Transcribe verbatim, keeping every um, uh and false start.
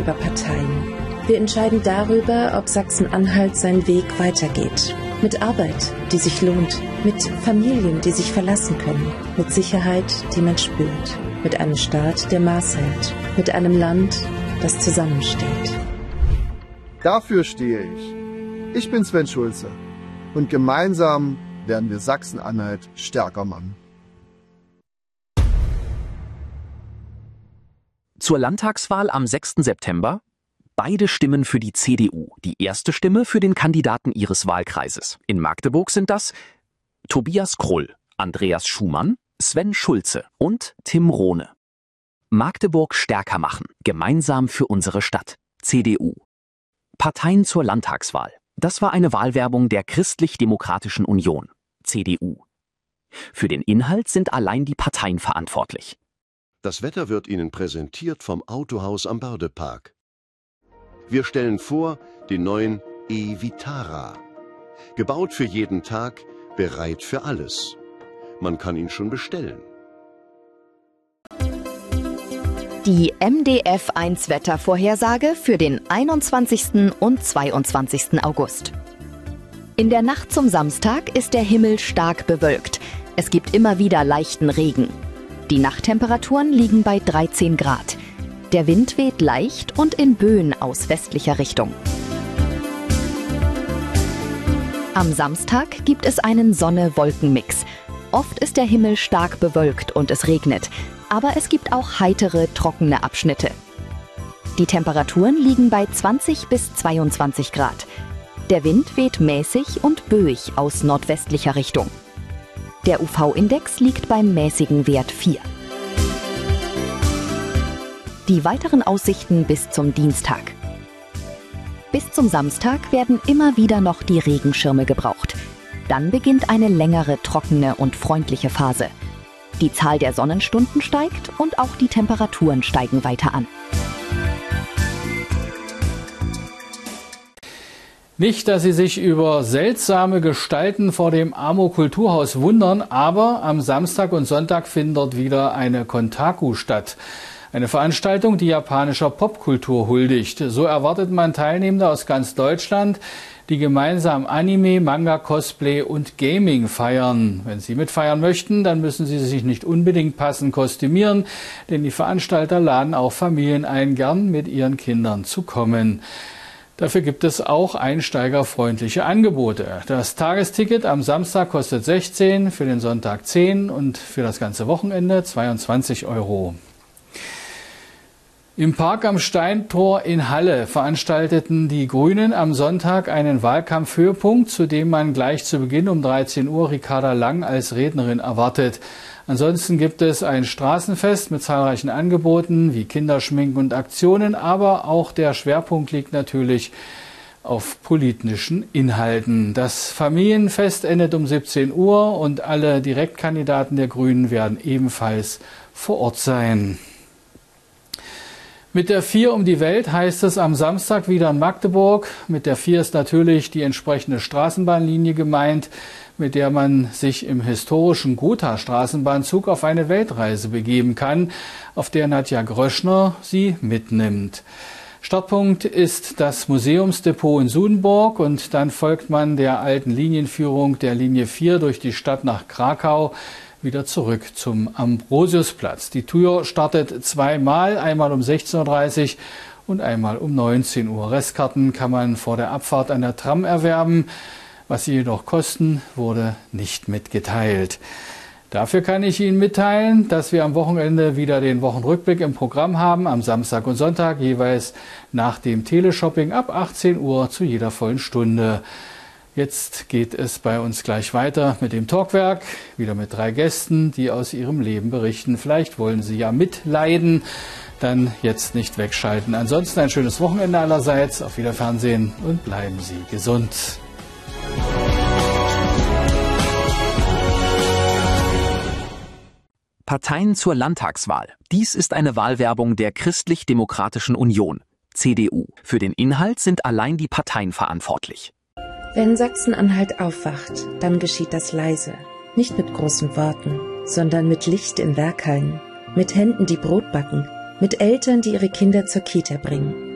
über Parteien. Wir entscheiden darüber, ob Sachsen-Anhalt seinen Weg weitergeht. Mit Arbeit, die sich lohnt. Mit Familien, die sich verlassen können. Mit Sicherheit, die man spürt. Mit einem Staat, der Maß hält. Mit einem Land, das zusammensteht. Dafür stehe ich. Ich bin Sven Schulze. Und gemeinsam werden wir Sachsen-Anhalt stärker machen. Zur Landtagswahl am sechsten September beide Stimmen für die C D U. Die erste Stimme für den Kandidaten ihres Wahlkreises. In Magdeburg sind das Tobias Krull, Andreas Schumann, Sven Schulze und Tim Rohne. Magdeburg stärker machen. Gemeinsam für unsere Stadt. C D U. Parteien zur Landtagswahl. Das war eine Wahlwerbung der Christlich-Demokratischen Union. C D U. Für den Inhalt sind allein die Parteien verantwortlich. Das Wetter wird Ihnen präsentiert vom Autohaus am Bördepark. Wir stellen vor den neuen e-Vitara. Gebaut für jeden Tag, bereit für alles. Man kann ihn schon bestellen. Die M D F eins Wettervorhersage für den einundzwanzigsten und zweiundzwanzigsten August. In der Nacht zum Samstag ist der Himmel stark bewölkt. Es gibt immer wieder leichten Regen. Die Nachttemperaturen liegen bei dreizehn Grad. Der Wind weht leicht und in Böen aus westlicher Richtung. Am Samstag gibt es einen Sonne-Wolken-Mix. Oft ist der Himmel stark bewölkt und es regnet. Aber es gibt auch heitere, trockene Abschnitte. Die Temperaturen liegen bei zwanzig bis zweiundzwanzig Grad. Der Wind weht mäßig und böig aus nordwestlicher Richtung. Der U V-Index liegt beim mäßigen Wert vier. Die weiteren Aussichten bis zum Dienstag. Bis zum Samstag werden immer wieder noch die Regenschirme gebraucht. Dann beginnt eine längere, trockene und freundliche Phase. Die Zahl der Sonnenstunden steigt und auch die Temperaturen steigen weiter an. Nicht, dass Sie sich über seltsame Gestalten vor dem Amo-Kulturhaus wundern, aber am Samstag und Sonntag findet dort wieder eine Kontaku statt. Eine Veranstaltung, die japanischer Popkultur huldigt. So erwartet man Teilnehmende aus ganz Deutschland, die gemeinsam Anime, Manga, Cosplay und Gaming feiern. Wenn Sie mitfeiern möchten, dann müssen Sie sich nicht unbedingt passend kostümieren, denn die Veranstalter laden auch Familien ein, gern mit ihren Kindern zu kommen. Dafür gibt es auch einsteigerfreundliche Angebote. Das Tagesticket am Samstag kostet sechzehn, für den Sonntag zehn und für das ganze Wochenende zweiundzwanzig Euro. Im Park am Steintor in Halle veranstalteten die Grünen am Sonntag einen Wahlkampfhöhepunkt, zu dem man gleich zu Beginn um dreizehn Uhr Ricarda Lang als Rednerin erwartet. Ansonsten gibt es ein Straßenfest mit zahlreichen Angeboten wie Kinderschminken und Aktionen, aber auch der Schwerpunkt liegt natürlich auf politischen Inhalten. Das Familienfest endet um siebzehn Uhr und alle Direktkandidaten der Grünen werden ebenfalls vor Ort sein. Mit der vier um die Welt heißt es am Samstag wieder in Magdeburg. Mit der vier ist natürlich die entsprechende Straßenbahnlinie gemeint, mit der man sich im historischen Gotha-Straßenbahnzug auf eine Weltreise begeben kann, auf der Nadja Gröschner sie mitnimmt. Startpunkt ist das Museumsdepot in Sudenburg und dann folgt man der alten Linienführung der Linie vier durch die Stadt nach Krakau, wieder zurück zum Ambrosiusplatz. Die Tour startet zweimal, einmal um sechzehn Uhr dreißig und einmal um neunzehn Uhr. Restkarten kann man vor der Abfahrt an der Tram erwerben. Was sie jedoch kosten, wurde nicht mitgeteilt. Dafür kann ich Ihnen mitteilen, dass wir am Wochenende wieder den Wochenrückblick im Programm haben, am Samstag und Sonntag jeweils nach dem Teleshopping ab achtzehn Uhr zu jeder vollen Stunde. Jetzt geht es bei uns gleich weiter mit dem Talkwerk, wieder mit drei Gästen, die aus ihrem Leben berichten. Vielleicht wollen Sie ja mitleiden, dann jetzt nicht wegschalten. Ansonsten ein schönes Wochenende allerseits, auf Wiederfernsehen und bleiben Sie gesund. Parteien zur Landtagswahl. Dies ist eine Wahlwerbung der Christlich-Demokratischen Union, C D U. Für den Inhalt sind allein die Parteien verantwortlich. Wenn Sachsen-Anhalt aufwacht, dann geschieht das leise. Nicht mit großen Worten, sondern mit Licht in Werkhallen, mit Händen, die Brot backen, mit Eltern, die ihre Kinder zur Kita bringen.